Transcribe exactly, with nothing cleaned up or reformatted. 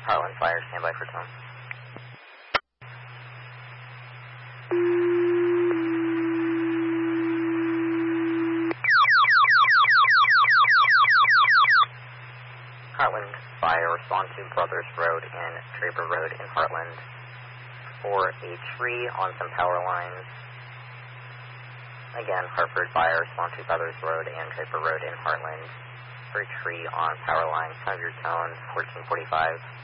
Heartland Fire, standby for tone. Heartland Fire, respond to Brothers Road and Draper Road in Heartland for a tree on some power lines. Again, Hartford Fire, respond to Brothers Road and Draper Road in Heartland for a tree on power lines. Have your tone, fourteen forty-five.